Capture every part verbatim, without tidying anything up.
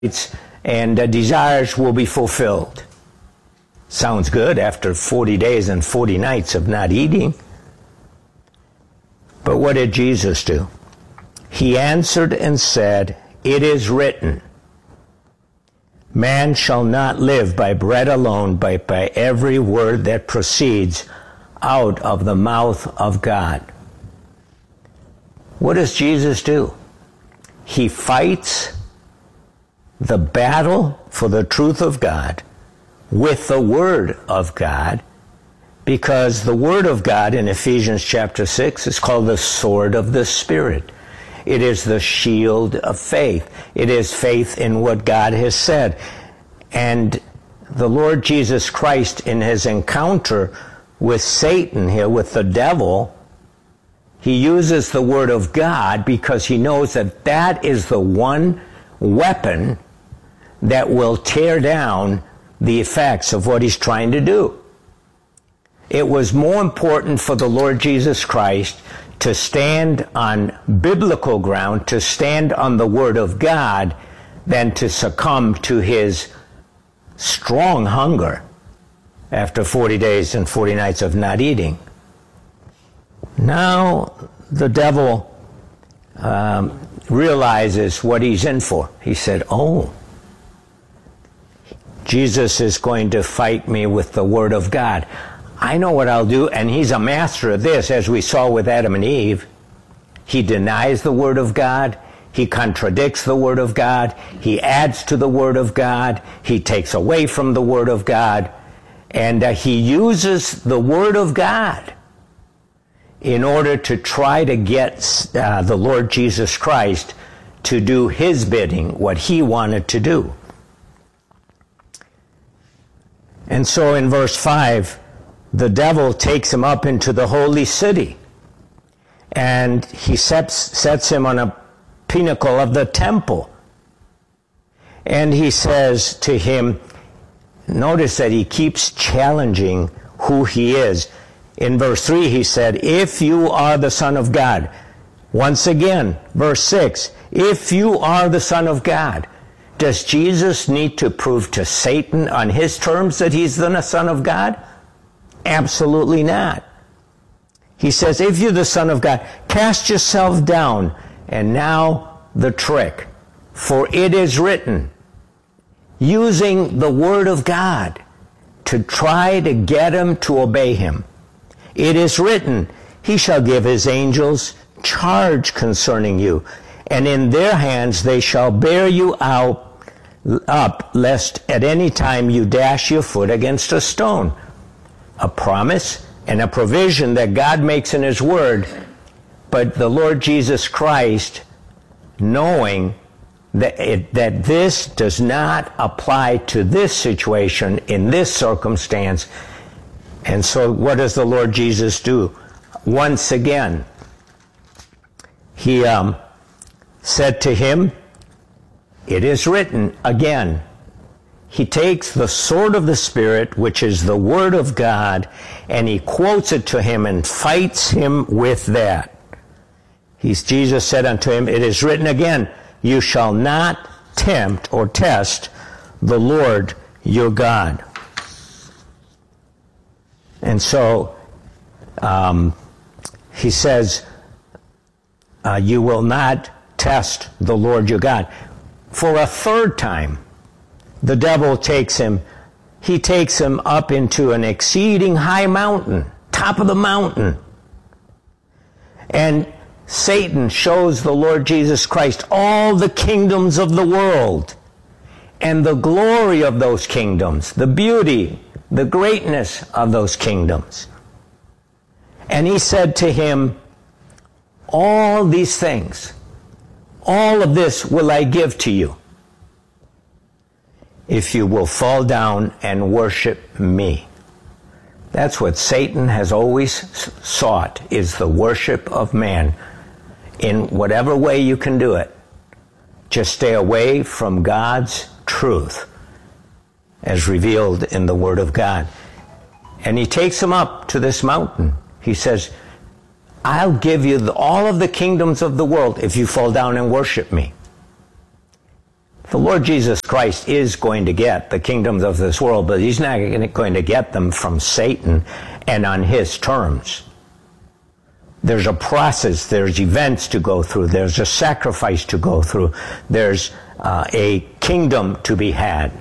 and uh, desires will be fulfilled. Sounds good after forty days and forty nights of not eating. But what did Jesus do? He answered and said, "It is written, man shall not live by bread alone, but by every word that proceeds out of the mouth of God." What does Jesus do? He fights the battle for the truth of God with the Word of God, because the Word of God in Ephesians chapter six is called the sword of the Spirit. It is the shield of faith. It is faith in what God has said. And the Lord Jesus Christ, in his encounter with Satan here, with the devil, he uses the Word of God because he knows that that is the one weapon that will tear down the effects of what he's trying to do. It was more important for the Lord Jesus Christ to stand on biblical ground, to stand on the Word of God, than to succumb to his strong hunger after forty days and forty nights of not eating. Now the devil um, realizes what he's in for. He said, "Oh, Jesus is going to fight me with the Word of God. I know what I'll do." And he's a master of this, as we saw with Adam and Eve. He denies the Word of God. He contradicts the Word of God. He adds to the Word of God. He takes away from the Word of God. And uh, he uses the Word of God in order to try to get uh, the Lord Jesus Christ to do his bidding, what he wanted to do. And so in verse five, the devil takes him up into the holy city, and he sets, sets him on a pinnacle of the temple. And he says to him, notice that he keeps challenging who he is. In verse three, he said, "If you are the Son of God." Once again, verse six, "If you are the Son of God." Does Jesus need to prove to Satan on his terms that he's the Son of God? Absolutely not. He says, "If you're the Son of God, cast yourself down." And now the trick. "For it is written," using the Word of God to try to get him to obey him. "It is written, he shall give his angels charge concerning you, and in their hands they shall bear you out up, lest at any time you dash your foot against a stone." A promise and a provision that God makes in his Word, but the Lord Jesus Christ, knowing that, it, that this does not apply to this situation, in this circumstance. And so what does the Lord Jesus do? Once again, he um, said to him, "It is written," again. He takes the sword of the Spirit, which is the Word of God, and he quotes it to him and fights him with that. He's, Jesus said unto him, "It is written again, you shall not tempt or test the Lord your God." And so um, he says, uh, you will not test the Lord your God. For a third time, the devil takes him, he takes him up into an exceeding high mountain, top of the mountain. And Satan shows the Lord Jesus Christ all the kingdoms of the world and the glory of those kingdoms, the beauty, the greatness of those kingdoms. And he said to him, "All these things, all of this will I give to you, if you will fall down and worship me." That's what Satan has always sought, is the worship of man. In whatever way you can do it, just stay away from God's truth as revealed in the Word of God. And he takes him up to this mountain. He says, "I'll give you the, all of the kingdoms of the world if you fall down and worship me." The Lord Jesus Christ is going to get the kingdoms of this world, but he's not going to get them from Satan and on his terms. There's a process, there's events to go through, there's a sacrifice to go through, there's uh, a kingdom to be had.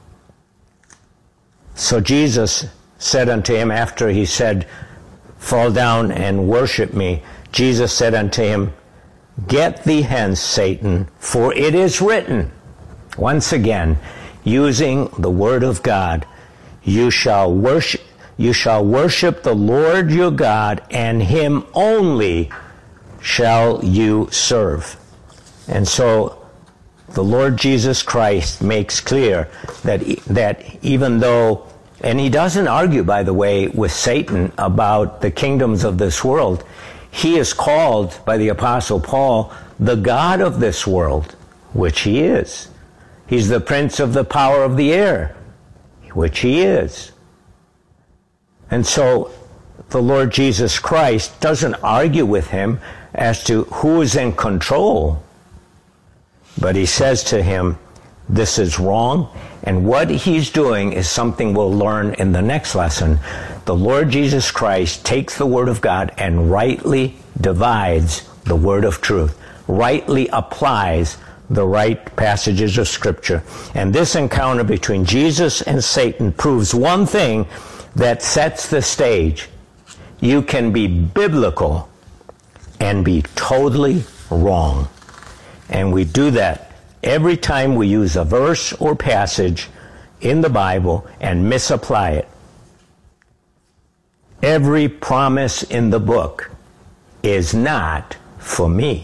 So Jesus said unto him, after he said, fall down and worship me, Jesus said unto him, get thee hence, Satan, for it is written. Once again, using the word of God, you shall worship, you shall worship the Lord your God, and him only shall you serve. And so the Lord Jesus Christ makes clear that, that even though, and he doesn't argue, by the way, with Satan about the kingdoms of this world, he is called by the Apostle Paul the God of this world, which he is. He's the prince of the power of the air, which he is. And so the Lord Jesus Christ doesn't argue with him as to who is in control, but he says to him, this is wrong, and what he's doing is something we'll learn in the next lesson. The Lord Jesus Christ takes the Word of God and rightly divides the Word of truth, rightly applies the right passages of Scripture. And this encounter between Jesus and Satan proves one thing that sets the stage. You can be biblical and be totally wrong. And we do that every time we use a verse or passage in the Bible and misapply it. Every promise in the book is not for me.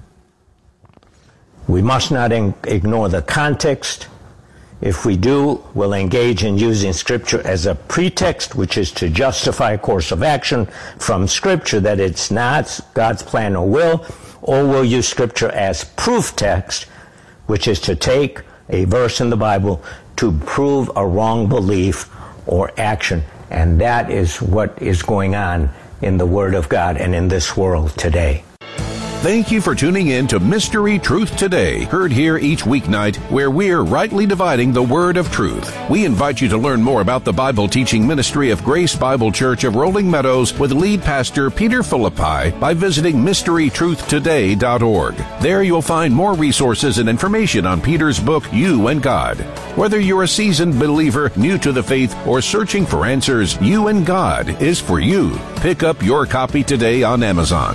We must not in- ignore the context. If we do, we'll engage in using Scripture as a pretext, which is to justify a course of action from Scripture that it's not God's plan or will, or we'll use Scripture as proof text, which is to take a verse in the Bible to prove a wrong belief or action. And that is what is going on in the Word of God and in this world today. Thank you for tuning in to Mystery Truth Today, heard here each weeknight, where we're rightly dividing the word of truth. We invite you to learn more about the Bible teaching ministry of Grace Bible Church of Rolling Meadows with lead pastor Peter Philippi by visiting mystery truth today dot org. There you'll find more resources and information on Peter's book, You and God. Whether you're a seasoned believer, new to the faith, or searching for answers, You and God is for you. Pick up your copy today on Amazon.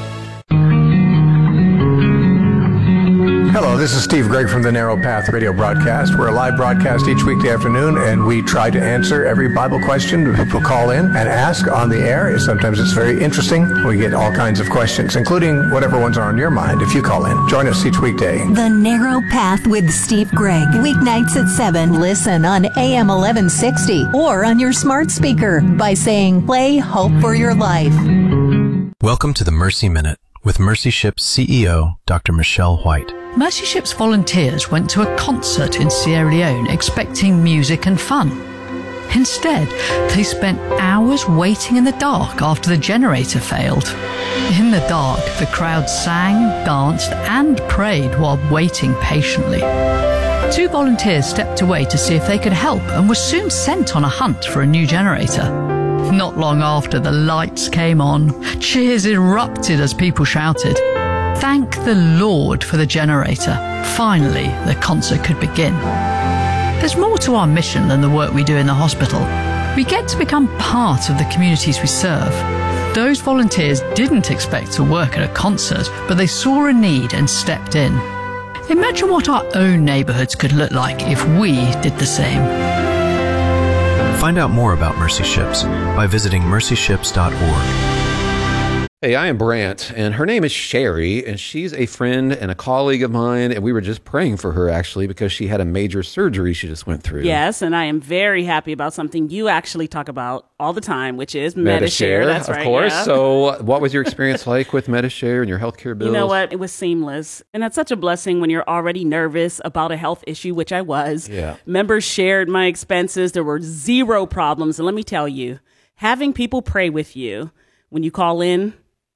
Hello, this is Steve Gregg from the Narrow Path radio broadcast. We're a live broadcast each weekday afternoon, and we try to answer every Bible question that people call in and ask on the air. Sometimes it's very interesting. We get all kinds of questions, including whatever ones are on your mind if you call in. Join us each weekday. The Narrow Path with Steve Gregg. Weeknights at seven. Listen on A M eleven sixty or on your smart speaker by saying, play Hope for Your Life. Welcome to the Mercy Minute with Mercy Ship's C E O, Doctor Michelle White. Mercy Ship's volunteers went to a concert in Sierra Leone expecting music and fun. Instead, they spent hours waiting in the dark after the generator failed. In the dark, the crowd sang, danced, and prayed while waiting patiently. Two volunteers stepped away to see if they could help and were soon sent on a hunt for a new generator. Not long after, the lights came on. Cheers erupted as people shouted, "Thank the Lord for the generator." Finally, the concert could begin. There's more to our mission than the work we do in the hospital. We get to become part of the communities we serve. Those volunteers didn't expect to work at a concert, but they saw a need and stepped in. Imagine what our own neighborhoods could look like if we did the same. Find out more about Mercy Ships by visiting mercy ships dot org. Hey, I am Brant, and her name is Sherry, and she's a friend and a colleague of mine, and we were just praying for her, actually, because she had a major surgery she just went through. Yes, and I am very happy about something you actually talk about all the time, which is Medi-Share. Medi-Share, That's of right, course. yeah. So what was your experience like with Medi-Share and your healthcare bills? You know what? It was seamless, and that's such a blessing when you're already nervous about a health issue, which I was. Yeah. Members shared my expenses. There were zero problems, and let me tell you, having people pray with you when you call in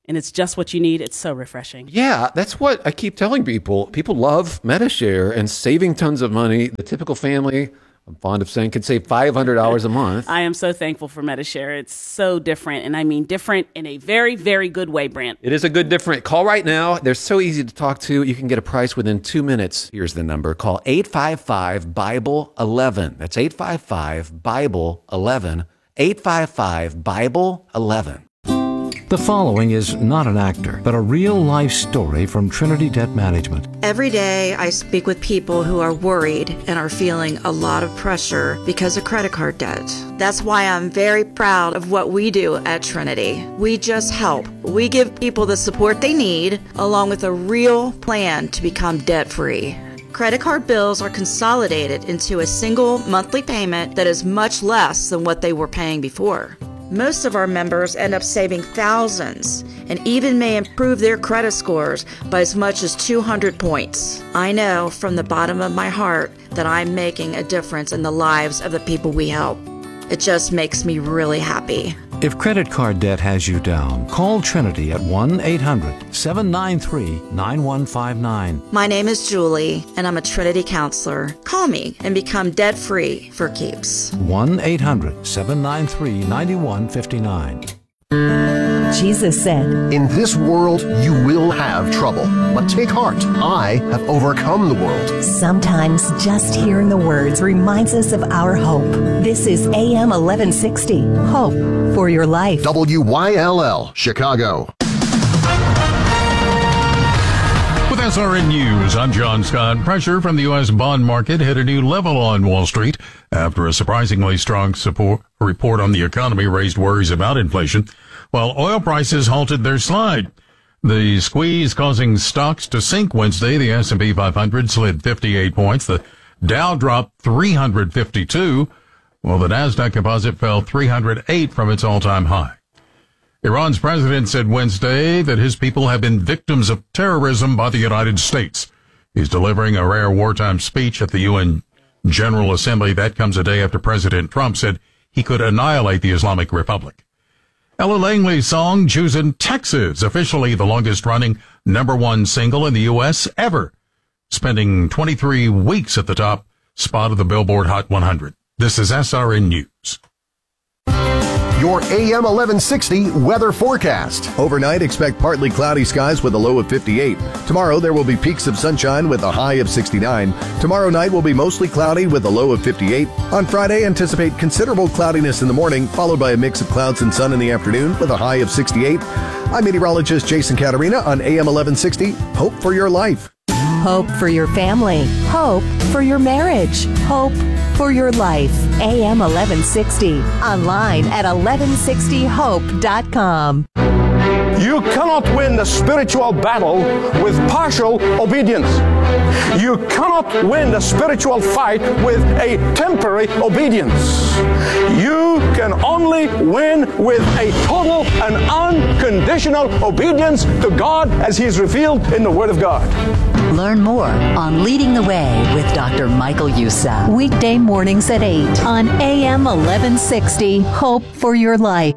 and it's just what you need. It's so refreshing. Yeah, that's what I keep telling people. People love Medi-Share and saving tons of money. The typical family, I'm fond of saying, could save five hundred dollars a month. I am so thankful for Medi-Share. It's so different, and I mean different in a very, very good way, Brant. It is a good different. Call right now. They're so easy to talk to. You can get a price within two minutes. Here's the number. Call eight five five, Bible eleven. That's eight five five, Bible eleven. eight five five, Bible eleven. The following is not an actor, but a real-life story from Trinity Debt Management. Every day I speak with people who are worried and are feeling a lot of pressure because of credit card debt. That's why I'm very proud of what we do at Trinity. We just help. We give people the support they need, along with a real plan to become debt-free. Credit card bills are consolidated into a single monthly payment that is much less than what they were paying before. Most of our members end up saving thousands and even may improve their credit scores by as much as two hundred points. I know from the bottom of my heart that I'm making a difference in the lives of the people we help. It just makes me really happy. If credit card debt has you down, call Trinity at one eight hundred, seven nine three, nine one five nine. My name is Julie, and I'm a Trinity counselor. Call me and become debt-free for keeps. one eight hundred, seven nine three, nine one five nine. Jesus said, "In this world you will have trouble, but take heart. I have overcome the world." Sometimes just hearing the words reminds us of our hope. This is A M eleven sixty, Hope for Your Life. W Y L L, Chicago. With S R N News, I'm John Scott. Pressure from the U S bond market hit a new level on Wall Street after a surprisingly strong support report on the economy raised worries about inflation, while oil prices halted their slide. The squeeze causing stocks to sink Wednesday. The S and P five hundred slid fifty-eight points. The Dow dropped three hundred fifty-two, while the Nasdaq Composite fell three hundred eight from its all-time high. Iran's president said Wednesday that his people have been victims of terrorism by the United States. He's delivering a rare wartime speech at the U N General Assembly. That comes a day after President Trump said he could annihilate the Islamic Republic. Ella Langley's song, Choosin' Texas, officially the longest-running number one single in the U S ever, spending twenty-three weeks at the top spot of the Billboard Hot one hundred. This is S R N News. Your A M eleven sixty weather forecast. Overnight, expect partly cloudy skies with a low of fifty-eight. Tomorrow, there will be peaks of sunshine with a high of sixty-nine. Tomorrow night will be mostly cloudy with a low of fifty-eight. On Friday, anticipate considerable cloudiness in the morning, followed by a mix of clouds and sun in the afternoon with a high of sixty-eight. I'm meteorologist Jason Caterina on A M eleven sixty. Hope for your life. Hope for your family. Hope for your marriage. Hope for your life. A M eleven sixty. Online at eleven sixty hope dot com. You cannot win the spiritual battle with partial obedience. You cannot win the spiritual fight with a temporary obedience. You can only win with a total and unconditional obedience to God as He is revealed in the Word of God. Learn more on Leading the Way with Doctor Michael Youssef. Weekday mornings at eight on A M eleven sixty. Hope for your life.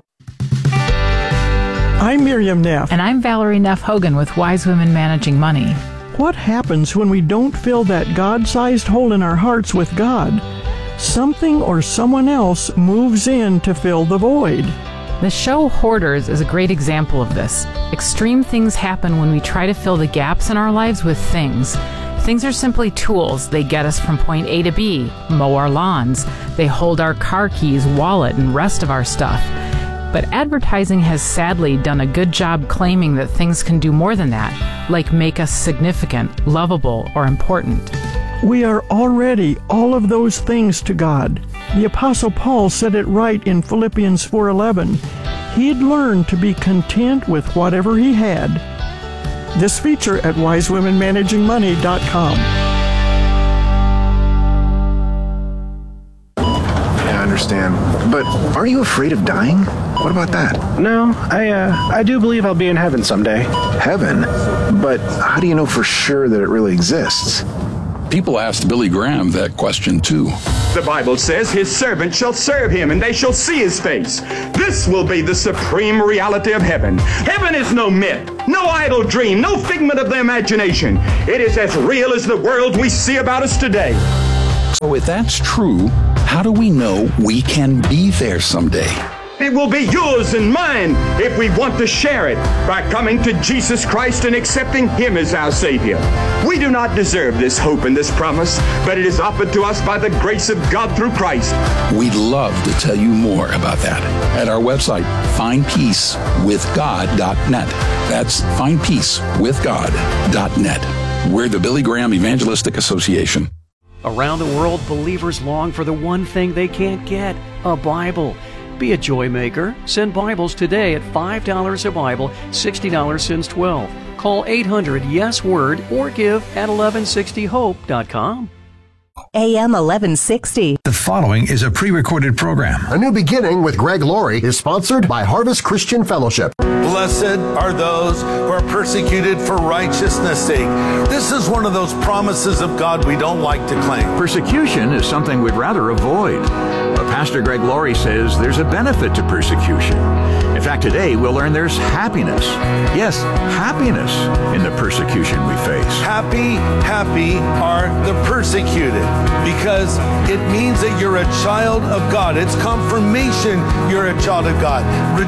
I'm Miriam Neff. And I'm Valerie Neff Hogan with Wise Women Managing Money. What happens when we don't fill that God-sized hole in our hearts with God? Something or someone else moves in to fill the void. The show Hoarders is a great example of this. Extreme things happen when we try to fill the gaps in our lives with things. Things are simply tools. They get us from point A to B, mow our lawns. They hold our car keys, wallet, and rest of our stuff. But advertising has sadly done a good job claiming that things can do more than that, like make us significant, lovable, or important. We are already all of those things to God. The Apostle Paul said it right in Philippians four eleven. He'd learned to be content with whatever he had. This feature at wise women managing money dot com. I understand. But aren't you afraid of dying? What about that? No, I uh, I do believe I'll be in heaven someday. Heaven? But how do you know for sure that it really exists? People asked Billy Graham that question too. The Bible says his servant shall serve him, and they shall see his face. This will be the supreme reality of heaven. Heaven is no myth, no idle dream, no figment of the imagination. It is as real as the world we see about us today. So if that's true, how do we know we can be there someday? It will be yours and mine if we want to share it by coming to Jesus Christ and accepting Him as our Savior. We do not deserve this hope and this promise, but it is offered to us by the grace of God through Christ. We'd love to tell you more about that at our website, find peace with god dot net. That's find peace with god dot net. We're the Billy Graham Evangelistic Association. Around the world, believers long for the one thing they can't get, a Bible. Be a joy maker. Send Bibles today at five dollars a Bible, sixty dollars since twelve. Call eight hundred yes word or give at eleven sixty hope dot com. A M eleven sixty. The following is a pre-recorded program. A New Beginning with Greg Laurie is sponsored by Harvest Christian Fellowship. Blessed are those who are persecuted for righteousness' sake. This is one of those promises of God we don't like to claim. Persecution is something we'd rather avoid. But Pastor Greg Laurie says there's a benefit to persecution. In fact, today we'll learn there's happiness. Yes, happiness in the persecution we face. Happy, happy are the persecuted, because it means that you're a child of God. It's confirmation you're a child of God.